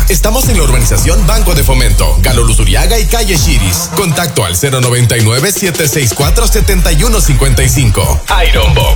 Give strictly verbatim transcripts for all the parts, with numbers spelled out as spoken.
Estamos en la urbanización Banco de Fomento, Galo Luzuriaga y Calle Chiris. Contacto al cero noventa y nueve, siete seis cuatro, siete uno cinco cinco. Iron Box.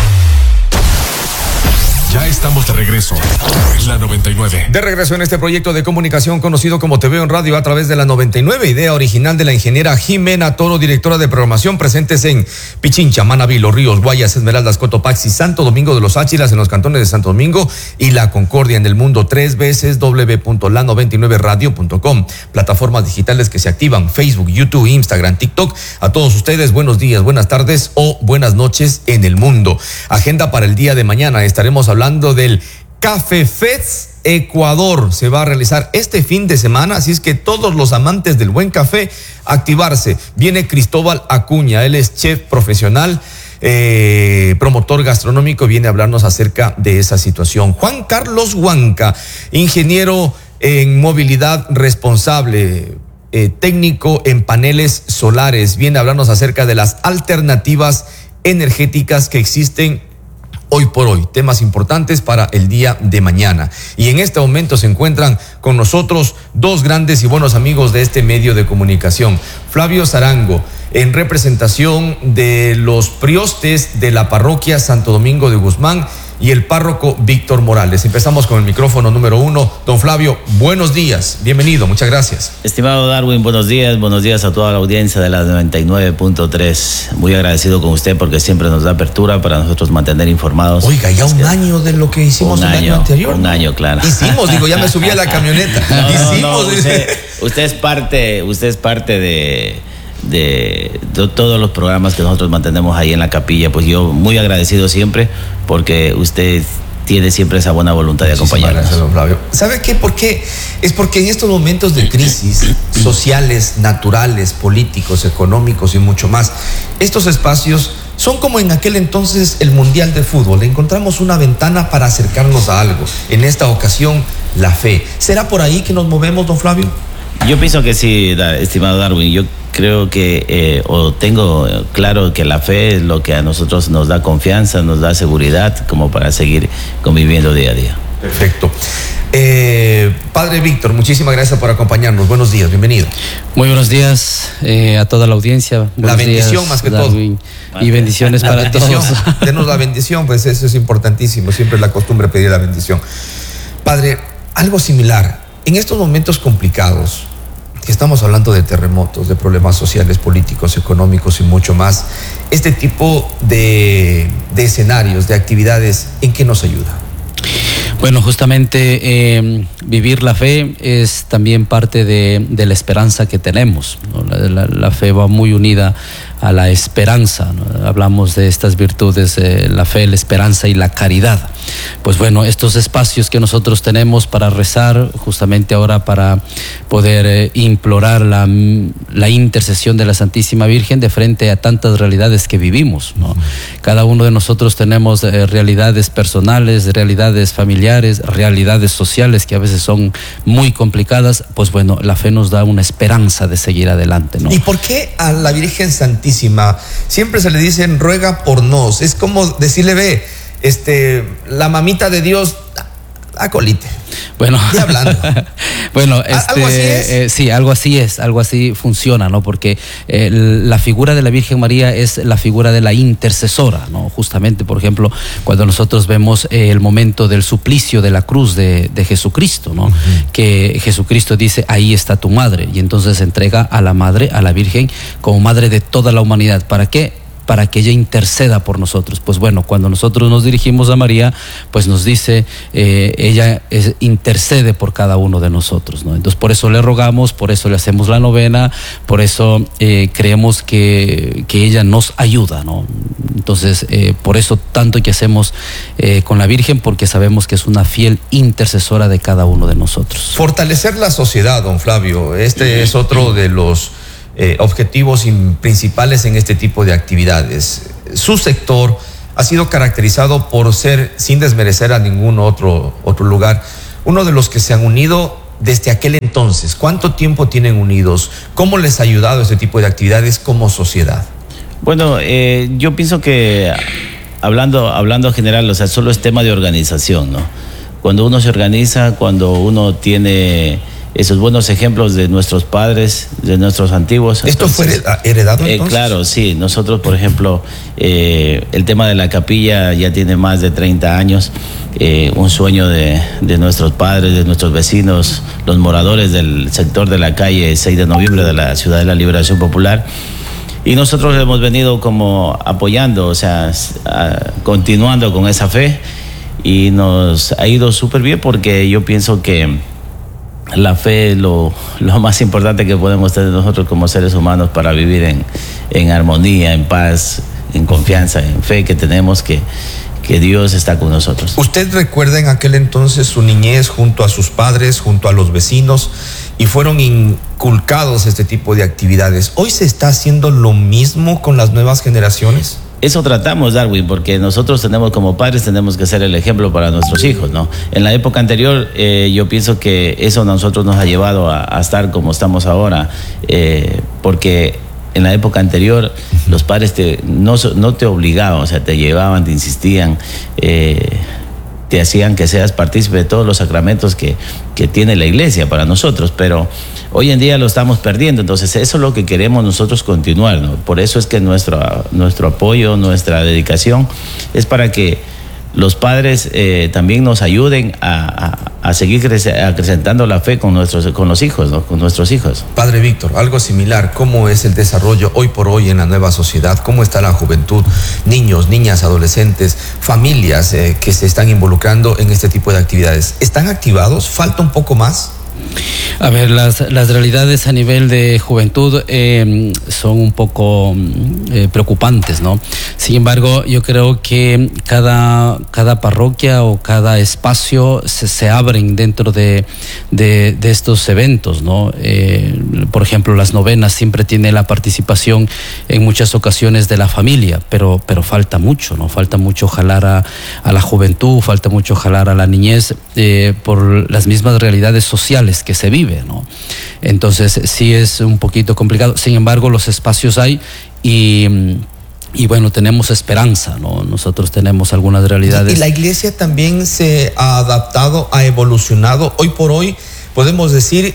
Ya estamos de regreso en la noventa y nueve. De regreso en este proyecto de comunicación conocido como Te Veo en Radio a través de la noventa y nueve, idea original de la ingeniera Jimena Toro, directora de programación, presentes en Pichincha, Manabí, Los Ríos, Guayas, Esmeraldas, Cotopaxi, Santo Domingo de los Áchilas en los cantones de Santo Domingo y La Concordia en el mundo, tres veces doble u doble u doble u punto la noventa y nueve radio punto com. Plataformas digitales que se activan, Facebook, YouTube, Instagram, TikTok. A todos ustedes, buenos días, buenas tardes o buenas noches en el mundo. Agenda para el día de mañana, estaremos hablando Hablando del Café Fest Ecuador. Se va a realizar este fin de semana, así es que todos los amantes del buen café, activarse. Viene Cristóbal Acuña, él es chef profesional, eh, promotor gastronómico, viene a hablarnos acerca de esa situación. Juan Carlos Huanca, ingeniero en movilidad responsable, eh, técnico en paneles solares, viene a hablarnos acerca de las alternativas energéticas que existen hoy por hoy, temas importantes para el día de mañana. Y en este momento se encuentran con nosotros dos grandes y buenos amigos de este medio de comunicación. Flavio Zarango, en representación de los priostes de la parroquia Santo Domingo de Guzmán, y el párroco Víctor Morales. Empezamos con el micrófono número uno. Don Flavio, buenos días, bienvenido, muchas gracias. Estimado Darwin, buenos días, buenos días a toda la audiencia de la noventa y nueve punto tres. Muy agradecido con usted porque siempre nos da apertura para nosotros mantener informados. Oiga, ya un año de lo que hicimos el año anterior. Un año, claro. Hicimos, digo, ya me subí a la camioneta. No, hicimos. no, no, usted, usted es parte, usted es parte de... De, de todos los programas que nosotros mantenemos ahí en la capilla. Pues yo muy agradecido siempre porque usted tiene siempre esa buena voluntad de acompañarnos. Gracias, don Flavio. ¿Sabe qué? ¿Por qué? Es porque en estos momentos de crisis sociales, naturales, políticos, económicos y mucho más, estos espacios son como en aquel entonces el Mundial de Fútbol. Encontramos una ventana para acercarnos a algo. En esta ocasión, la fe. ¿Será por ahí que nos movemos, don Flavio? Yo pienso que sí, estimado Darwin. Yo creo que, eh, o tengo claro que la fe es lo que a nosotros nos da confianza, nos da seguridad como para seguir conviviendo día a día. Perfecto. Eh, Padre Víctor, muchísimas gracias por acompañarnos. Buenos días, bienvenido. Muy buenos días eh, a toda la audiencia. Buenos la bendición días, más que Darwin, todo. Y bendiciones la para bendición. todos. Denos la bendición, pues eso es importantísimo. Siempre es la costumbre pedir la bendición. Padre, algo similar. En estos momentos complicados, que estamos hablando de terremotos, de problemas sociales, políticos, económicos y mucho más, este tipo de, de escenarios, de actividades, ¿en qué nos ayuda? Bueno, justamente eh, vivir la fe es también parte de, de la esperanza que tenemos, ¿no? La, la, la fe va muy unida a la esperanza, ¿no? Hablamos de estas virtudes, eh, la fe, la esperanza y la caridad. Pues bueno, estos espacios que nosotros tenemos para rezar, justamente ahora para poder eh, implorar la, la intercesión de la Santísima Virgen de frente a tantas realidades que vivimos, ¿no? Cada uno de nosotros tenemos eh, realidades personales, realidades familiares, realidades sociales que a veces son muy complicadas. Pues bueno, la fe nos da una esperanza de seguir adelante, ¿no? ¿Y por qué a la Virgen Santísima siempre se le dicen ruega por nos? Es como decirle, ve, este, la mamita de Dios, acolite. Bueno, ya hablando. Bueno, este, ¿Algo así es? Eh, sí, algo así es, algo así funciona, ¿no? Porque eh, la figura de la Virgen María es la figura de la intercesora, ¿no? Justamente, por ejemplo, cuando nosotros vemos eh, el momento del suplicio de la cruz de, de Jesucristo, ¿no? Uh-huh. Que Jesucristo dice, ahí está tu madre, y entonces entrega a la madre, a la Virgen, como madre de toda la humanidad. ¿Para qué? Para que ella interceda por nosotros. Pues bueno, cuando nosotros nos dirigimos a María, pues nos dice, eh, ella es, intercede por cada uno de nosotros, ¿no? Entonces por eso le rogamos, por eso le hacemos la novena, por eso eh, creemos que, que ella nos ayuda, ¿no? Entonces eh, por eso tanto que hacemos eh, con la Virgen, porque sabemos que es una fiel intercesora de cada uno de nosotros. Fortalecer la sociedad, don Flavio, este es otro de los Eh, objetivos principales en este tipo de actividades. Su sector ha sido caracterizado por ser, sin desmerecer a ningún otro, otro lugar, uno de los que se han unido desde aquel entonces. ¿Cuánto tiempo tienen unidos? ¿Cómo les ha ayudado este tipo de actividades como sociedad? Bueno, eh, yo pienso que hablando, hablando en general, o sea, solo es tema de organización, ¿no? cuando uno se organiza, cuando uno tiene esos buenos ejemplos de nuestros padres, de nuestros antiguos. ¿Esto entonces, fue heredado entonces? Eh, claro, sí. Nosotros, por ejemplo, eh, el tema de la capilla ya tiene más de treinta años. Eh, un sueño de, de nuestros padres, de nuestros vecinos, los moradores del sector de la calle seis de noviembre de la Ciudad de la Liberación Popular. Y nosotros hemos venido como apoyando, o sea, a, continuando con esa fe. Y nos ha ido súper bien porque yo pienso que la fe es lo, lo más importante que podemos tener nosotros como seres humanos para vivir en, en armonía, en paz, en confianza, en fe que tenemos que, que Dios está con nosotros. ¿Usted recuerda en aquel entonces su niñez junto a sus padres, junto a los vecinos, y fueron inculcados este tipo de actividades? ¿Hoy se está haciendo lo mismo con las nuevas generaciones? Eso tratamos, Darwin, porque nosotros tenemos como padres, tenemos que ser el ejemplo para nuestros hijos, ¿no? En la época anterior, eh, yo pienso que eso a nosotros nos ha llevado a, a estar como estamos ahora, eh, porque en la época anterior los padres te, no, no te obligaban, o sea, te llevaban, te insistían, eh, te hacían que seas partícipe de todos los sacramentos que, que tiene la iglesia para nosotros, pero hoy en día lo estamos perdiendo. Entonces eso es lo que queremos nosotros continuar, ¿no? Por eso es que nuestro, nuestro apoyo, nuestra dedicación es para que los padres eh, también nos ayuden a, a, a seguir crece, acrecentando la fe con, nuestros, con los hijos, ¿no? Con nuestros hijos. Padre Víctor, algo similar, ¿cómo es el desarrollo hoy por hoy en la nueva sociedad? ¿Cómo está la juventud? Niños, niñas, adolescentes, familias eh, que se están involucrando en este tipo de actividades. ¿Están activados? ¿Falta un poco más? A ver, las, las realidades a nivel de juventud eh, son un poco eh, preocupantes, ¿no? Sin embargo, yo creo que cada, cada parroquia o cada espacio se, se abren dentro de, de, de estos eventos, ¿no? Eh, por ejemplo, las novenas siempre tienen la participación en muchas ocasiones de la familia, pero, pero falta mucho, ¿no? Falta mucho jalar a, a la juventud, falta mucho jalar a la niñez eh, por las mismas realidades sociales que se vive, ¿no? Entonces sí es un poquito complicado. Sin embargo, los espacios hay y, y bueno, tenemos esperanza, ¿no? Nosotros tenemos algunas realidades. Y la iglesia también se ha adaptado, ha evolucionado. Hoy por hoy podemos decir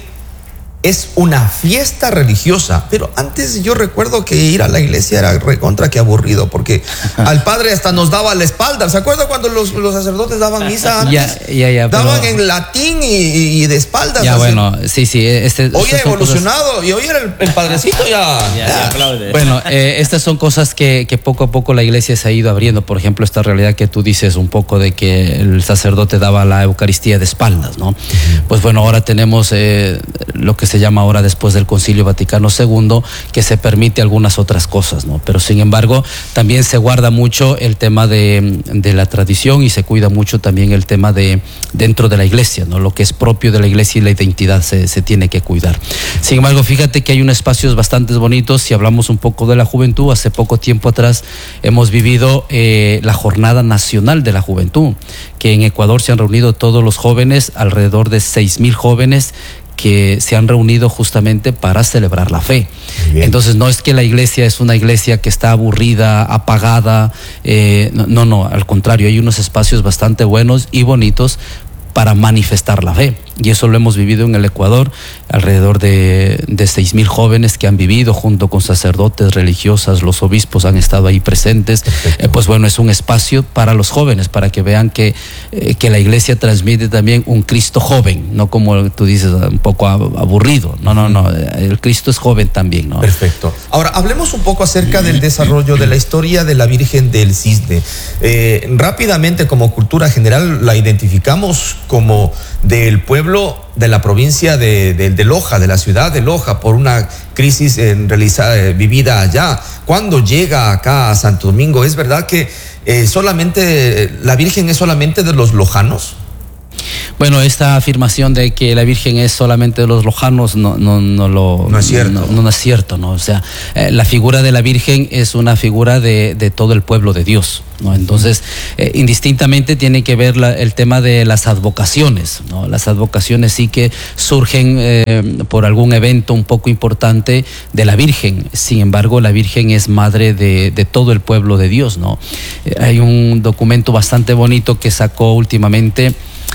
es una fiesta religiosa, pero antes yo recuerdo que ir a la iglesia era recontra que aburrido, porque al padre hasta nos daba la espalda. ¿Se acuerda cuando los, los sacerdotes daban misa antes? Ya, ya, ya, daban pero... en latín y, y de espaldas. Ya, bueno, sí, sí. Este, hoy ha evolucionado cosas... y hoy era el, el padrecito ya. ya, ya aplaude. Bueno, eh, estas son cosas que, que poco a poco la iglesia se ha ido abriendo. Por ejemplo, esta realidad que tú dices un poco de que el sacerdote daba la Eucaristía de espaldas, ¿no? Uh-huh. Pues bueno, ahora tenemos eh, lo que se llama ahora después del Concilio Vaticano segundo, que se permite algunas otras cosas, ¿no? Pero sin embargo, también se guarda mucho el tema de, de la tradición y se cuida mucho también el tema de dentro de la iglesia, ¿no? Lo que es propio de la iglesia y la identidad se, se tiene que cuidar. Sin embargo, fíjate que hay unos espacios bastante bonitos. Si hablamos un poco de la juventud, hace poco tiempo atrás hemos vivido eh, la Jornada Nacional de la Juventud, que en Ecuador se han reunido todos los jóvenes, alrededor de seis mil jóvenes, que se han reunido justamente para celebrar la fe. Entonces no es que la iglesia es una iglesia que está aburrida, apagada, eh, no, no, al contrario, hay unos espacios bastante buenos y bonitos para manifestar la fe. Y eso lo hemos vivido en el Ecuador, alrededor de, de seis mil jóvenes que han vivido junto con sacerdotes, religiosas, los obispos han estado ahí presentes. Eh, pues bueno, es un espacio para los jóvenes, para que vean que, eh, que la iglesia transmite también un Cristo joven, no como tú dices, un poco aburrido. No, no, no, el Cristo es joven también, ¿no? Perfecto. Ahora, hablemos un poco acerca del desarrollo de la historia de la Virgen del Cisne. Eh, rápidamente, como cultura general, la identificamos como del pueblo de la provincia de, de, de Loja, de la ciudad de Loja, por una crisis en realizada, eh, vivida allá. Cuando llega acá a Santo Domingo, ¿es verdad que eh, solamente la Virgen es solamente de los lojanos? Bueno, esta afirmación de que la Virgen es solamente de los lojanos no, no, no lo no es cierto. No, no, no es cierto, ¿no? O sea, eh, la figura de la Virgen es una figura de, de todo el pueblo de Dios, ¿no? Entonces, eh, indistintamente tiene que ver la, el tema de las advocaciones, ¿no? Las advocaciones sí que surgen eh, por algún evento un poco importante de la Virgen. Sin embargo, la Virgen es madre de, de todo el pueblo de Dios, ¿no? Eh, hay un documento bastante bonito que sacó últimamente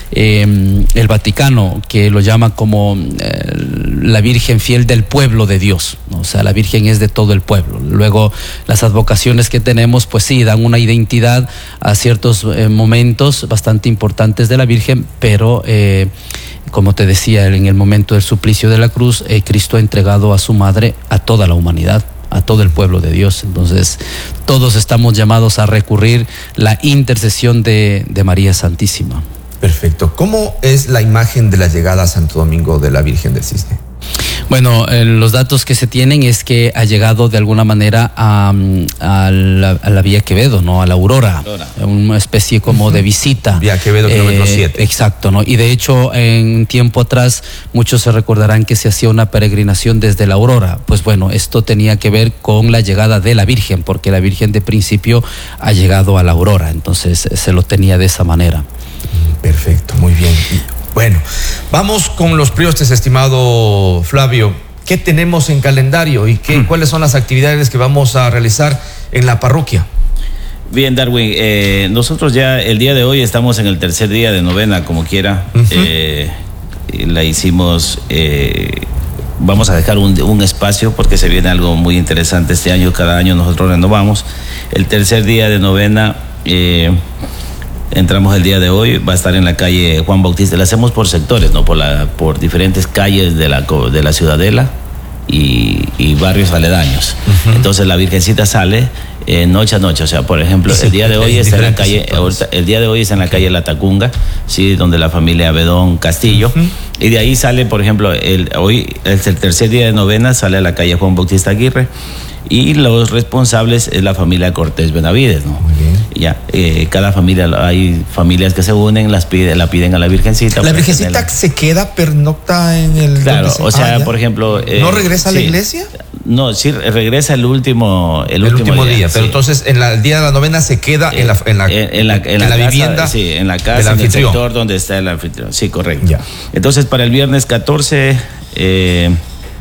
eh, el Vaticano, que lo llama como eh, la Virgen fiel del pueblo de Dios, ¿no? O sea, la Virgen es de todo el pueblo. Luego, las advocaciones que tenemos, pues sí, dan una identidad a ciertos eh, momentos bastante importantes de la Virgen, pero eh, como te decía, en el momento del suplicio de la cruz, eh, Cristo ha entregado a su madre a toda la humanidad, a todo el pueblo de Dios. Entonces, todos estamos llamados a recurrir la intercesión de, de María Santísima. Perfecto. ¿Cómo es la imagen de la llegada a Santo Domingo de la Virgen del Cisne? Bueno, eh, los datos que se tienen es que ha llegado de alguna manera a, a, la, a la Vía Quevedo, ¿no? A la Aurora, Aurora. Una especie como uh-huh. de visita. Vía Quevedo, eh, kilómetro siete. Exacto, ¿no? Y de hecho, en tiempo atrás, muchos se recordarán que se hacía una peregrinación desde la Aurora. Pues bueno, esto tenía que ver con la llegada de la Virgen, porque la Virgen de principio ha llegado a la Aurora, entonces se lo tenía de esa manera. Perfecto, muy bien. Bueno, vamos con los priostes, estimado Flavio. ¿Qué tenemos en calendario y qué, cuáles son las actividades que vamos a realizar en la parroquia? Bien, Darwin, eh, nosotros ya el día de hoy estamos en el tercer día de novena, como quiera. Uh-huh. eh, la hicimos, eh, vamos a dejar un, un espacio porque se viene algo muy interesante este año. Cada año nosotros renovamos. El tercer día de novena, eh, entramos el día de hoy, va a estar en la calle Juan Bautista. La hacemos por sectores, ¿no? Por, la, por diferentes calles de la, de la Ciudadela y, y barrios aledaños. Uh-huh. Entonces la Virgencita sale eh, noche a noche. O sea, por ejemplo, el día de hoy está en la calle, el día de hoy está en la calle La Tacunga, sí, donde la familia Bedón Castillo. Uh-huh. Y de ahí sale, por ejemplo, el, hoy es el tercer día de novena, sale a la calle Juan Bautista Aguirre. Y los responsables es la familia Cortés Benavides, ¿no? Muy bien. Ya, eh, cada familia, hay familias que se unen, las pide, la piden a la Virgencita. ¿La Virgencita tenerla. se queda pernocta en el...? Claro, se... o sea, ah, por ejemplo... Eh, ¿No regresa a la sí. iglesia? No, sí, regresa el último, el, el último, último día. día sí. Pero entonces, en la, el día de la novena se queda eh, en, la, en, la, en, en la, en en la, la casa, vivienda. Sí, en la casa, en el sector donde está el anfitrión. Sí, correcto. Ya. Entonces, para el viernes catorce... Eh,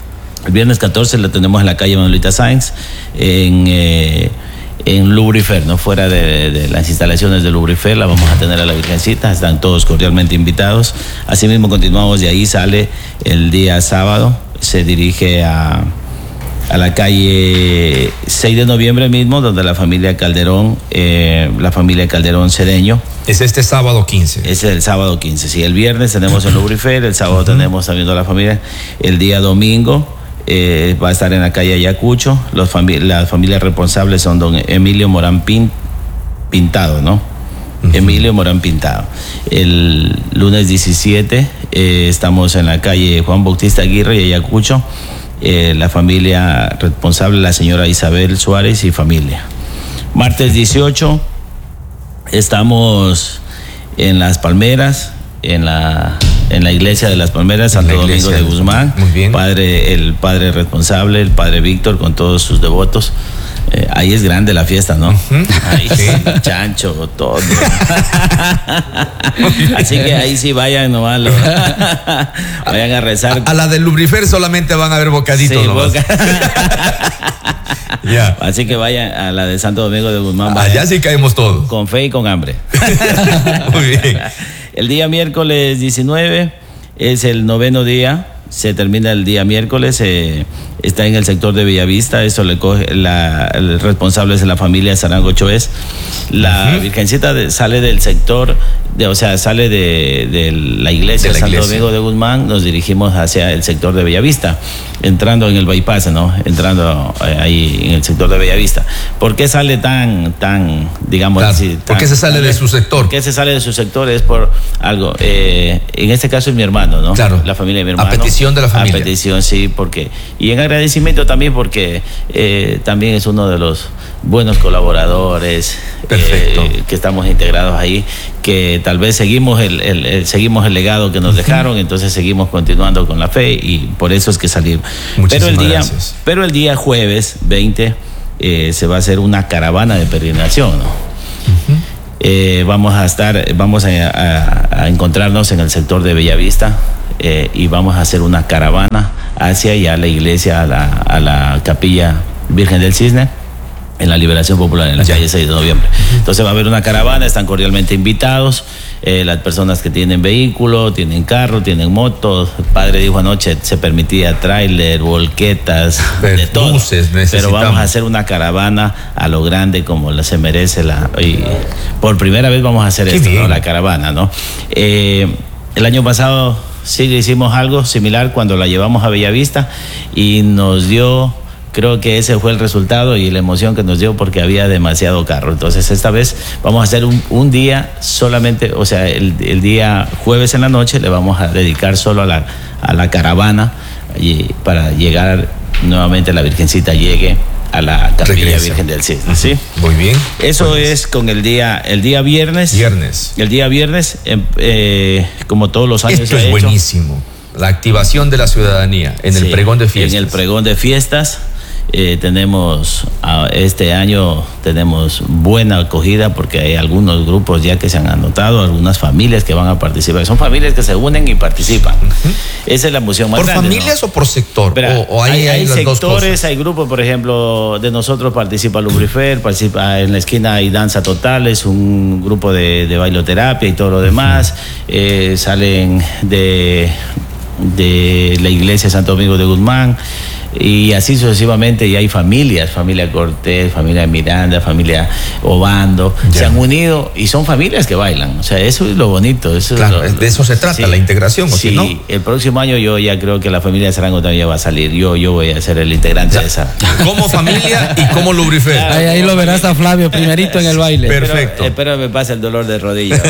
El viernes catorce lo tenemos en la calle Manuelita Sáenz, en, eh, en Lubrifer, ¿no? Fuera de, de las instalaciones de Lubrifer, la vamos a tener a la Virgencita, están todos cordialmente invitados. Asimismo, continuamos, de ahí sale el día sábado, se dirige a, a la calle seis de noviembre mismo, donde la familia Calderón, eh, la familia Calderón Cedeño. Es este sábado quince. Es el sábado quince, sí. El viernes tenemos en Lubrifer, el sábado uh-huh. tenemos también a la familia. El día domingo eh, va a estar en la calle Ayacucho. Los fami- las familias responsables son don Emilio Morán Pin- Pintado, ¿no? Uh-huh. Emilio Morán Pintado. El lunes diecisiete eh, estamos en la calle Juan Bautista Aguirre y Ayacucho. Eh, la familia responsable, la señora Isabel Suárez y familia. Martes dieciocho estamos en Las Palmeras, en la en la iglesia de Las Palmeras, Santo Domingo de Guzmán. Muy bien. Padre, el padre responsable, el padre Víctor, con todos sus devotos. Eh, ahí es grande la fiesta, ¿no? Uh-huh. Ahí sí, chancho, todo. Así que ahí sí vayan nomás, lo, vayan a rezar. A, a la del Lubrifer solamente van a ver bocaditos. Sí, boca. Yeah. Así que vayan a la de Santo Domingo de Guzmán. Allá sí caemos todos. Con fe y con hambre. Muy bien. El día miércoles diecinueve es el noveno día. Se termina el día miércoles, eh, está en el sector de Bellavista. Eso le coge, la, el responsable es de la familia Zarango Choez. La uh-huh. Virgencita de, sale del sector, de, o sea, sale de, de la iglesia de la Santo iglesia. Domingo de Guzmán. Nos dirigimos hacia el sector de Bellavista, entrando en el bypass, ¿no? Entrando eh, ahí en el sector de Bellavista. ¿Por qué sale tan, tan, digamos claro. así? Tan, ¿Por qué se sale tan, de su sector? ¿Por qué se sale de su sector? Es por algo. Eh, en este caso es mi hermano, ¿no? Claro. La familia de mi hermano. A petición de la familia. A petición, sí, porque. Y en agradecimiento también porque eh, también es uno de los buenos colaboradores. Perfecto. Eh, que estamos integrados ahí, que tal vez seguimos el, el, el seguimos el legado que nos dejaron, uh-huh. entonces seguimos continuando con la fe y por eso es que salimos. Pero el día, gracias. pero el día jueves veinte eh, se va a hacer una caravana de peregrinación, ¿no? Uh-huh. Eh, vamos a estar, vamos a, a, a encontrarnos en el sector de Bellavista eh, y vamos a hacer una caravana hacia allá la iglesia, a la, a la capilla Virgen del Cisne. en la Liberación Popular, en la ya. calle seis de noviembre. Entonces va a haber una caravana, están cordialmente invitados, eh, las personas que tienen vehículo, tienen carro, tienen moto. El padre dijo anoche, se permitía tráiler, volquetas, Pero de todo. luces Pero necesitamos. vamos a hacer una caravana a lo grande como la se merece. La, y por primera vez vamos a hacer Qué esto, bien. ¿no? La caravana, ¿no? Eh, el año pasado sí hicimos algo similar cuando la llevamos a Bellavista y nos dio... Creo que ese fue el resultado y la emoción que nos dio porque había demasiado carro. Entonces esta vez vamos a hacer un, un día solamente, o sea, el, el día jueves en la noche le vamos a dedicar solo a la, a la caravana y para llegar nuevamente la Virgencita llegue a la Capilla Regresa. Virgen del Cisne, ¿sí? Muy bien. Eso Pues, es con el día, el día viernes. Viernes. El día viernes, eh, eh, como todos los años Esto se ha es hecho. buenísimo. La activación de la ciudadanía en el Sí, pregón de fiestas. En el pregón de fiestas eh, tenemos, ah, este año tenemos buena acogida porque hay algunos grupos ya que se han anotado, algunas familias que van a participar. Son familias que se unen y participan. Uh-huh. Esa es la emoción más ¿Por grande, familias ¿no? o por sector? Pero o, o hay, hay, hay hay las dos sectores, cosas. hay grupos, por ejemplo, de nosotros participa Lubrifer, participa en la esquina hay Danza Total, es un grupo de, de bailoterapia y todo lo demás. Uh-huh. eh, salen de, de la iglesia Santo Domingo de Guzmán. Y así sucesivamente, y hay familias, familia Cortés, familia Miranda, familia Obando, ya. se han unido y son familias que bailan. O sea, eso es lo bonito. Eso claro, es lo, de eso se trata, sí, la integración. ¿O sí, si no? El próximo año yo ya creo que la familia Sarango también va a salir. Yo, yo voy a ser el integrante ya. de esa. Como familia y como Lubrifer. Claro, ahí, ahí lo verás a Flavio primerito en el baile. Perfecto. Espero, espero me pase el dolor de rodilla.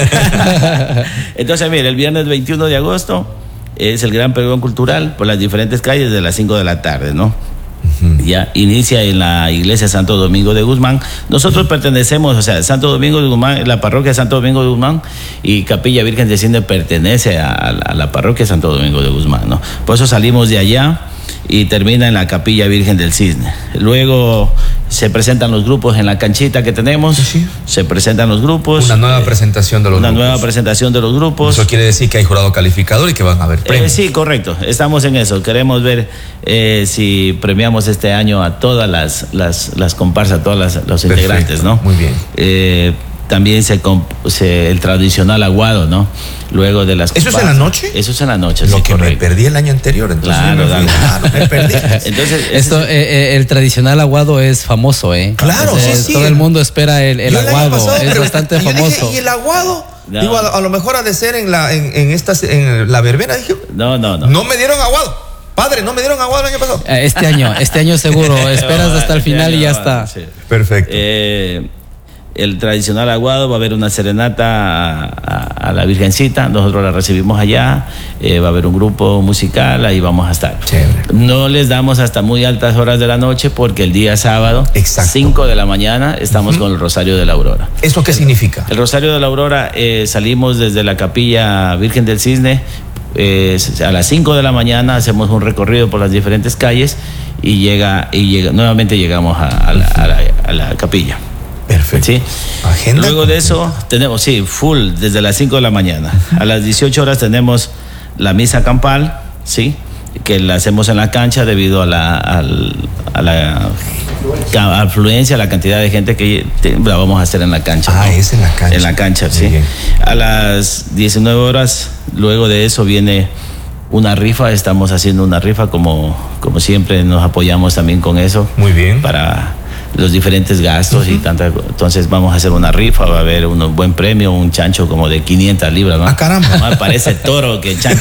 Entonces, mire, el viernes veintiuno de agosto es el gran pregón cultural por las diferentes calles de las cinco de la tarde, ¿no? Uh-huh. Ya inicia en la iglesia Santo Domingo de Guzmán. Nosotros uh-huh. pertenecemos, o sea, Santo Domingo de Guzmán, la parroquia Santo Domingo de Guzmán y Capilla Virgen del Cisne pertenece a, a la parroquia Santo Domingo de Guzmán, ¿no? Por eso salimos de allá y termina en la Capilla Virgen del Cisne. Luego se presentan los grupos en la canchita que tenemos. Sí. Se presentan los grupos. Una nueva eh, presentación de los una grupos. Una nueva presentación de los grupos. Eso quiere decir que hay jurado calificador y que van a haber premios. Eh, sí, correcto. Estamos en eso. Queremos ver eh, si premiamos este año a todas las, las, las comparsas, a todos las, los Perfecto. Integrantes, ¿no? Muy bien. Eh, también se, se el tradicional aguado, ¿no? Luego de las ¿Eso comparsas. Es en la noche? Eso es en la noche. Lo sí, que correcto. me perdí el año anterior, entonces claro, me, claro, me perdí. Entonces, esto, es, eh, el tradicional aguado es famoso, ¿eh? Claro, Entonces, sí, sí. Todo el mundo espera el, el aguado, pasado, es pero, bastante yo famoso. Dije, ¿y el aguado? No. Digo, a, a lo mejor ha de ser en la, en, en estas, en la verbena, dije. No, no, no. No me dieron aguado. Padre, no me dieron aguado el año pasado. Este año, este año seguro. Esperas hasta el final y ya está. Sí. Perfecto. Eh, el tradicional aguado, va a haber una serenata a, a, a la Virgencita, nosotros la recibimos allá, eh, va a haber un grupo musical, ahí vamos a estar. Chévere. No les damos hasta muy altas horas de la noche porque el día sábado, cinco de la mañana, estamos uh-huh. con el Rosario de la Aurora. ¿Eso qué significa? El Rosario de la Aurora, eh, salimos desde la Capilla Virgen del Cisne, eh, a las cinco de la mañana hacemos un recorrido por las diferentes calles y llega y llega, nuevamente llegamos a, a, la, a, la, a la capilla. Perfecto. ¿Sí? Agenda Luego de eso tenemos, sí, full desde las cinco de la mañana. A las dieciocho horas tenemos la misa campal, ¿sí? Que la hacemos en la cancha debido a la, a, a la afluencia, a la cantidad de gente que te, la vamos a hacer en la cancha. Ah, ¿no? es en la cancha. En la cancha, Muy sí. Bien. A las diecinueve horas, luego de eso viene una rifa, estamos haciendo una rifa como, como siempre, nos apoyamos también con eso. Muy bien. Para los diferentes gastos uh-huh. y tanta, entonces vamos a hacer una rifa, va a haber un buen premio, un chancho como de quinientas libras, ¿no? Ah, caramba. Más parece toro que chancho.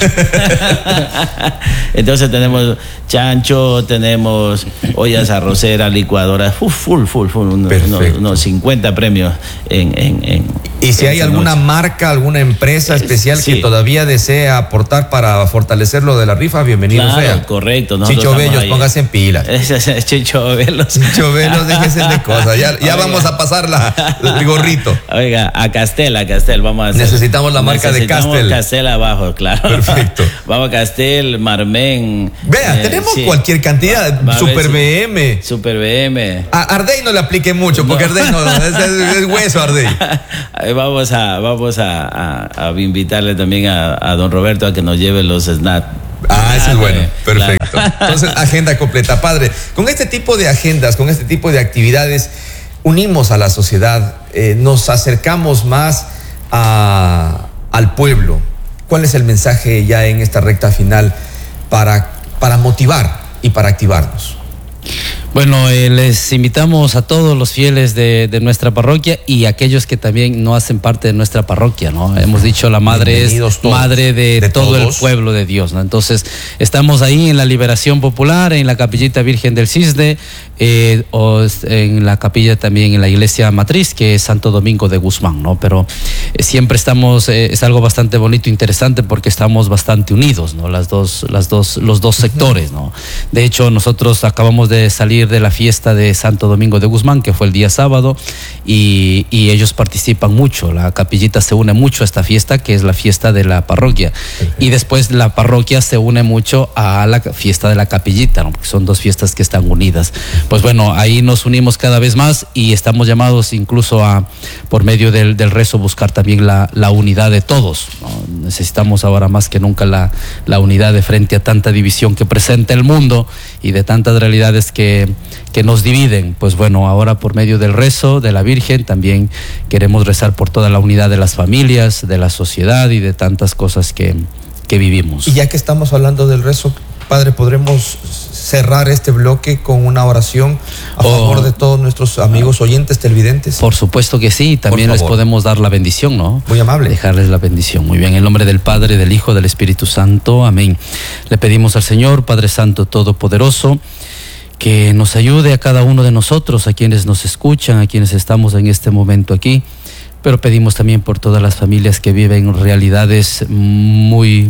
Entonces tenemos chancho, tenemos ollas arroceras, licuadoras, full, full, full, full unos, unos, unos cincuenta premios en, en, en y si en hay alguna noche. Marca, alguna empresa especial sí. que todavía desea aportar para fortalecer lo de la rifa, bienvenido claro, sea. Correcto. Chicho Bellos, póngase en pilas. Chicho Bellos. Chicho Bellos, déjese de cosas. Ya, ya vamos a pasar la, el gorrito. Oiga, a Castel, a Castel, vamos a hacer. Necesitamos la marca Necesitamos de Castel. Castel abajo, claro. Perfecto. Vamos a Castel, Marmen. Vea, eh, tenemos sí. cualquier cantidad. Va Super B M. Super B M. A Ardey no le aplique mucho, porque no. Ardey no, es, es, es hueso Ardey. Vamos a, vamos a, a, a invitarle también a, a don Roberto a que nos lleve los snacks. Ah, eso es bueno, perfecto. Entonces, agenda completa. Padre, con este tipo de agendas, con este tipo de actividades, unimos a la sociedad, eh, nos acercamos más a, al pueblo. ¿Cuál es el mensaje ya en esta recta final para, para motivar y para activarnos? Bueno, eh, les invitamos a todos los fieles de, de nuestra parroquia y aquellos que también no hacen parte de nuestra parroquia, ¿no? Hemos dicho, la madre es todos, madre de, de todo todos. El pueblo de Dios, ¿no? Entonces, estamos ahí en la Liberación Popular, en la Capillita Virgen del Cisne, eh, o en la capilla también en la iglesia matriz, que es Santo Domingo de Guzmán, ¿no? Pero eh, siempre estamos, eh, es algo bastante bonito, interesante, porque estamos bastante unidos, ¿no? Las dos, las dos, los dos sectores, ¿no? De hecho, nosotros acabamos de salir de la fiesta de Santo Domingo de Guzmán, que fue el día sábado, y, y ellos participan mucho. La capillita se une mucho a esta fiesta, que es la fiesta de la parroquia. Perfecto. Y después la parroquia se une mucho a la fiesta de la capillita, ¿no? Porque son dos fiestas que están unidas. Pues bueno, ahí nos unimos cada vez más y estamos llamados incluso a, por medio del, del rezo, buscar también la, la unidad de todos, ¿no? Necesitamos ahora más que nunca la, la unidad de frente a tanta división que presenta el mundo y de tantas realidades que que nos dividen. Pues bueno, ahora por medio del rezo de la Virgen también queremos rezar por toda la unidad de las familias, de la sociedad y de tantas cosas que, que vivimos. Y ya que estamos hablando del rezo, Padre, ¿podremos cerrar este bloque con una oración a oh, favor de todos nuestros amigos oyentes televidentes? Por supuesto que sí, también les podemos dar la bendición, ¿no? Muy amable. Dejarles la bendición. Muy bien, en el nombre del Padre, del Hijo, del Espíritu Santo, amén. Le pedimos al Señor, Padre Santo Todopoderoso, que nos ayude a cada uno de nosotros, a quienes nos escuchan, a quienes estamos en este momento aquí, pero pedimos también por todas las familias que viven realidades muy,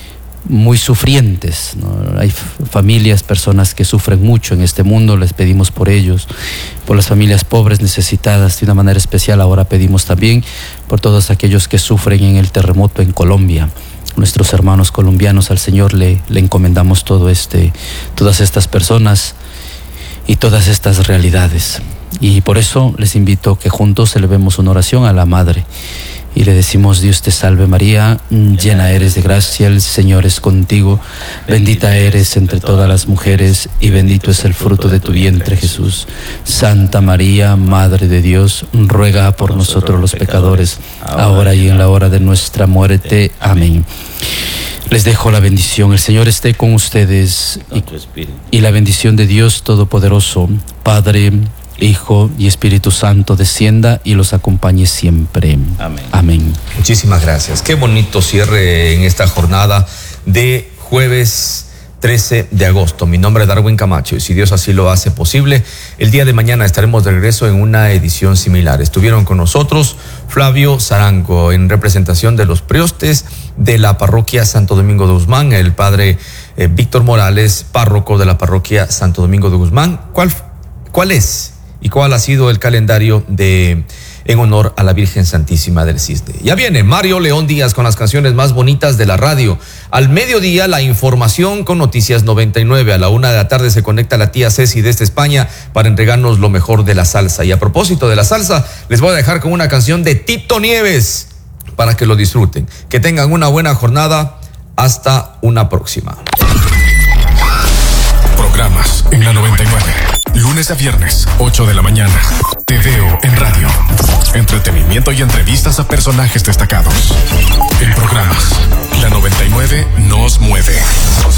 muy sufrientes, ¿no? Hay familias, personas que sufren mucho en este mundo, les pedimos por ellos, por las familias pobres, necesitadas, de una manera especial ahora pedimos también por todos aquellos que sufren en el terremoto en Colombia. Nuestros hermanos colombianos, al Señor le, le encomendamos todo este, todas estas personas y todas estas realidades. Y por eso les invito que juntos elevemos una oración a la Madre y le decimos: Dios te salve María, llena eres de gracia, el Señor es contigo, bendita eres entre todas las mujeres y bendito es el fruto de tu vientre Jesús. Santa María, Madre de Dios, ruega por nosotros los pecadores, ahora y en la hora de nuestra muerte. Amén. Les dejo la bendición. El Señor esté con ustedes y, y la bendición de Dios Todopoderoso, Padre, Hijo y Espíritu Santo, descienda y los acompañe siempre. Amén. Amén. Muchísimas gracias. Qué bonito cierre en esta jornada de jueves trece de agosto. Mi nombre es Darwin Camacho y si Dios así lo hace posible, el día de mañana estaremos de regreso en una edición similar. Estuvieron con nosotros Flavio Zarango en representación de los priostes de la parroquia Santo Domingo de Guzmán, el padre eh, Víctor Morales, párroco de la parroquia Santo Domingo de Guzmán. ¿Cuál, cuál es y cuál ha sido el calendario de en honor a la Virgen Santísima del Cisne? Ya viene Mario León Díaz con las canciones más bonitas de la radio. Al mediodía, la información con Noticias noventa y nueve. A la una de la tarde se conecta la tía Ceci desde España para entregarnos lo mejor de la salsa. Y a propósito de la salsa, les voy a dejar con una canción de Tito Nieves para que lo disfruten. Que tengan una buena jornada. Hasta una próxima. Programas en la noventa y nueve. Lunes a viernes, ocho de la mañana. Te veo en radio. Entretenimiento y entrevistas a personajes destacados. En programas, la noventa y nueve nos mueve.